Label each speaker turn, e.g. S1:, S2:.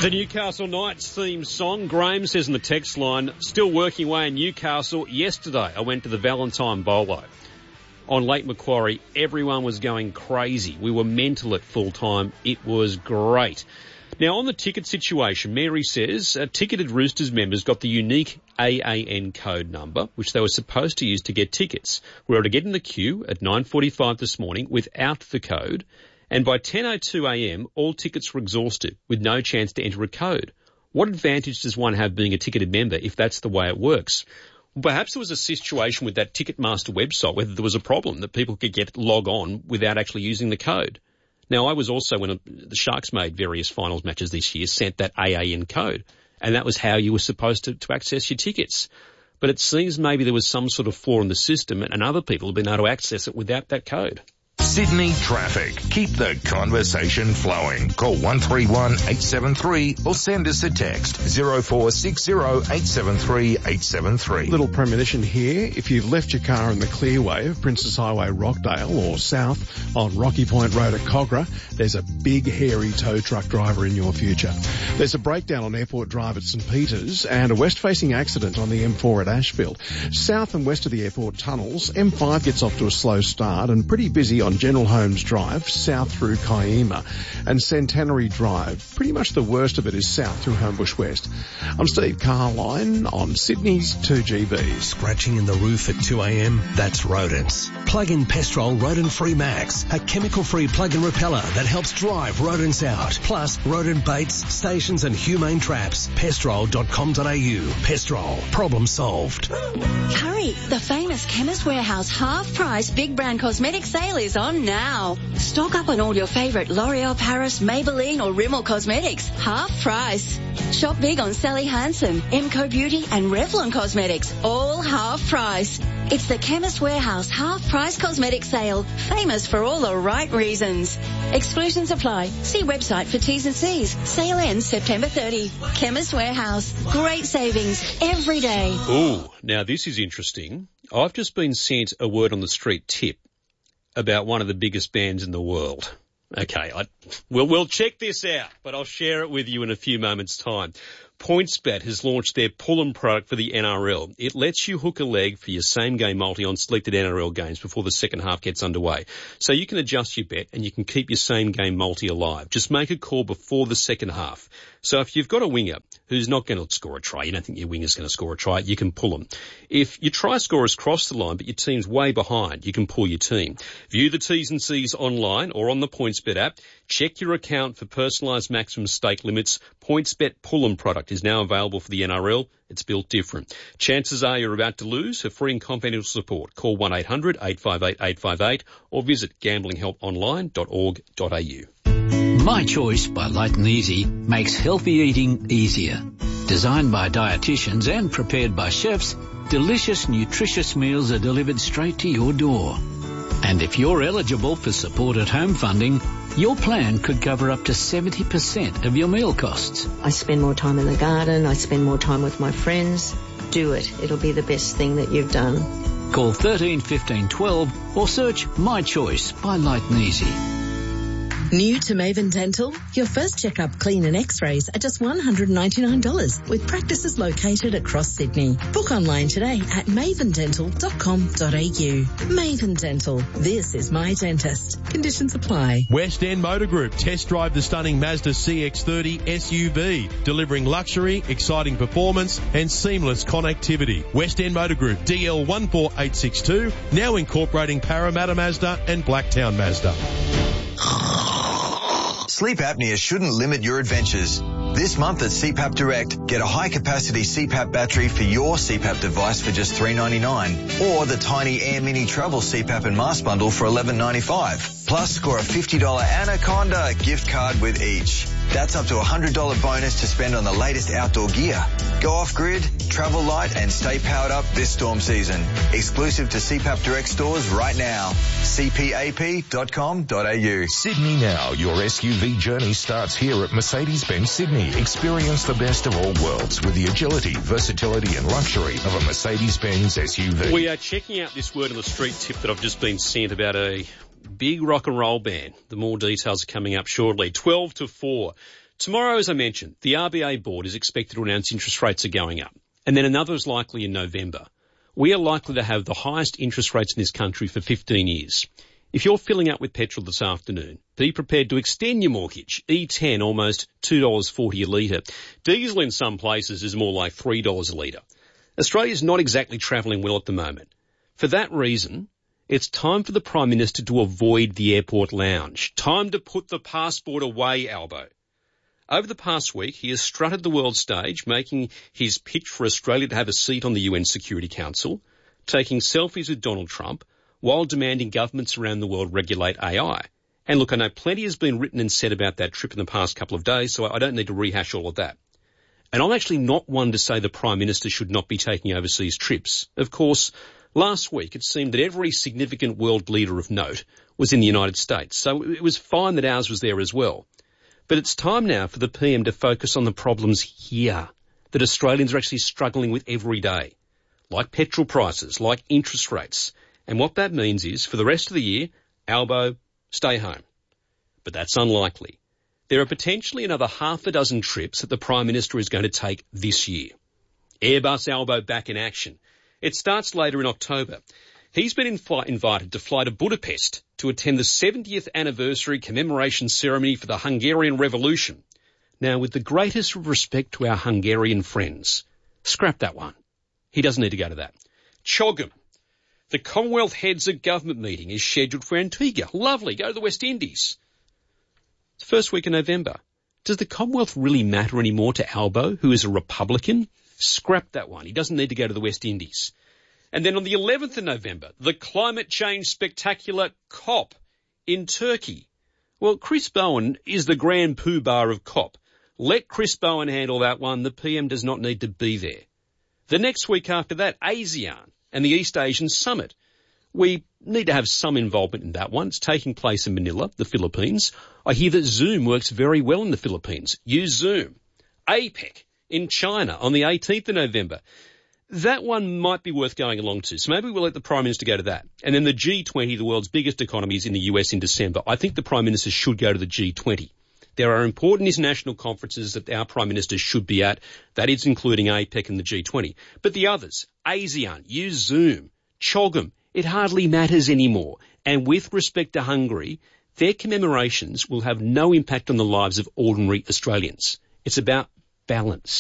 S1: The Newcastle Knights theme song. Graham says in the text line, still working away in Newcastle. Yesterday I went to the Valentine Bolo on Lake Macquarie. Everyone was going crazy. We were mental at full time. It was great. Now, on the ticket situation, Mary says ticketed Roosters members got the unique AAN code number, which they were supposed to use to get tickets. We were to get in the queue at 9:45 this morning without the code, and by 10:02am, all tickets were exhausted with no chance to enter a code. What advantage does one have being a ticketed member if that's the way it works? Well, perhaps there was a situation with that Ticketmaster website, whether there was a problem that people could log on without actually using the code. Now, I was also, when the Sharks made various finals matches this year, sent that AAN code, and that was how you were supposed to access your tickets. But it seems maybe there was some sort of flaw in the system, and other people have been able to access it without that code.
S2: Sydney traffic. Keep the conversation flowing. Call 131-873 or send us a text 0460-873-873.
S3: Little premonition here. If you've left your car in the clearway of Princess Highway Rockdale or south on Rocky Point Road at Cogra, there's a big hairy tow truck driver in your future. There's a breakdown on Airport Drive at St Peters and a west-facing accident on the M4 at Ashfield. South and west of the airport tunnels, M5 gets off to a slow start and pretty busy on General Holmes Drive, south through Kiama, and Centenary Drive. Pretty much the worst of it is south through Homebush West. I'm Steve Carline on Sydney's 2GB.
S4: Scratching in the roof at 2am? That's rodents. Plug-in Pestrol Rodent-Free Max, a chemical-free plug-in repeller that helps drive rodents out. Plus, rodent baits, stations and humane traps. Pestrol.com.au. Pestrol. Problem solved.
S5: Hurry! The famous Chemist Warehouse half-price big brand cosmetic sale is on now. Stock up on all your favourite L'Oreal Paris, Maybelline or Rimmel cosmetics. Half price. Shop big on Sally Hansen, Emco Beauty and Revlon Cosmetics. All half price. It's the Chemist Warehouse half price cosmetic sale. Famous for all the right reasons. Exclusions apply. See website for T's and C's. Sale ends September 30. Chemist Warehouse. Great savings every day.
S1: Ooh, now this is interesting. I've just been sent a word on the street tip about one of the biggest bands in the world. Okay, we'll check this out, but I'll share it with you in a few moments' time. PointsBet has launched their Pull-'em product for the NRL. It lets you hook a leg for your same-game multi on selected NRL games before the second half gets underway. So you can adjust your bet and you can keep your same-game multi alive. Just make a call before the second half. So if you've got a winger who's not going to score a try, you don't think your winger's going to score a try, you can pull them. If your try scorers cross the line but your team's way behind, you can pull your team. View the T's and C's online or on the PointsBet app. Check your account for personalised maximum stake limits. PointsBet Pull-'em product is now available for the NRL. It's built different. Chances are you're about to lose. For free and confidential support, call 1-800-858-858 or visit gamblinghelponline.org.au.
S6: My Choice by Light and Easy makes healthy eating easier. Designed by dietitians and prepared by chefs, delicious, nutritious meals are delivered straight to your door. And if you're eligible for support at home funding, your plan could cover up to 70% of your meal costs.
S7: I spend more time in the garden. I spend more time with my friends. Do it. It'll be the best thing that you've done.
S6: Call 13 15 12 or search My Choice by Light and Easy.
S8: New to Maven Dental? Your first checkup, clean and x-rays are just $199 with practices located across Sydney. Book online today at mavendental.com.au. Maven Dental. This is my dentist. Conditions apply.
S9: West End Motor Group. Test drive the stunning Mazda CX-30 SUV, delivering luxury, exciting performance and seamless connectivity. West End Motor Group, DL 14862, now incorporating Parramatta Mazda and Blacktown Mazda.
S10: Sleep apnea shouldn't limit your adventures. This month at CPAP Direct, get a high-capacity CPAP battery for your CPAP device for just $3.99, or the tiny Air Mini Travel CPAP and mask bundle for $11.95. Plus, score a $50 Anaconda gift card with each. That's up to a $100 bonus to spend on the latest outdoor gear. Go off-grid, travel light, and stay powered up this storm season. Exclusive to CPAP Direct stores right now. cpap.com.au.
S2: Sydney Now. Your SUV journey starts here at Mercedes-Benz Sydney. Experience the best of all worlds with the agility, versatility and luxury of a Mercedes-Benz SUV.
S1: We are checking out this word on the street tip that I've just been sent about a big rock and roll band. The more details are coming up shortly. 12 to 4. Tomorrow, as I mentioned, the RBA board is expected to announce interest rates are going up, and then another is likely in November. We are likely to have the highest interest rates in this country for 15 years. If you're filling up with petrol this afternoon, be prepared to extend your mortgage. E10 almost $2.40 a litre. Diesel in some places is more like $3 a litre. Australia's not exactly travelling well at the moment. For that reason, it's time for the Prime Minister to avoid the airport lounge. Time to put the passport away, Albo. Over the past week, he has strutted the world stage, making his pitch for Australia to have a seat on the UN Security Council, taking selfies with Donald Trump, while demanding governments around the world regulate AI. And look, I know plenty has been written and said about that trip in the past couple of days, so I don't need to rehash all of that. And I'm actually not one to say the Prime Minister should not be taking overseas trips. Of course, last week it seemed that every significant world leader of note was in the United States, so it was fine that ours was there as well. But it's time now for the PM to focus on the problems here that Australians are actually struggling with every day, like petrol prices, like interest rates. And what that means is, for the rest of the year, Albo, stay home. But that's unlikely. There are potentially another half a dozen trips that the Prime Minister is going to take this year. Airbus Albo back in action. It starts later in October. He's been invited to fly to Budapest to attend the 70th anniversary commemoration ceremony for the Hungarian Revolution. Now, with the greatest respect to our Hungarian friends, scrap that one. He doesn't need to go to that. CHOGM. The Commonwealth Heads of Government meeting is scheduled for Antigua. Lovely. Go to the West Indies. It's the first week of November. Does the Commonwealth really matter anymore to Albo, who is a Republican? Scrap that one. He doesn't need to go to the West Indies. And then on the 11th of November, the climate change spectacular COP in Turkey. Well, Chris Bowen is the grand poobah of COP. Let Chris Bowen handle that one. The PM does not need to be there. The next week after that, ASEAN and the East Asian Summit. We need to have some involvement in that one. It's taking place in Manila, the Philippines. I hear that Zoom works very well in the Philippines. Use Zoom. APEC in China on the 18th of November. That one might be worth going along to. So maybe we'll let the Prime Minister go to that. And then the G20, the world's biggest economies in the US in December. I think the Prime Minister should go to the G20. There are important international conferences that our Prime Minister should be at. That is including APEC and the G20. But the others, ASEAN, use Zoom, CHOGM, it hardly matters anymore. And with respect to Hungary, their commemorations will have no impact on the lives of ordinary Australians. It's about balance.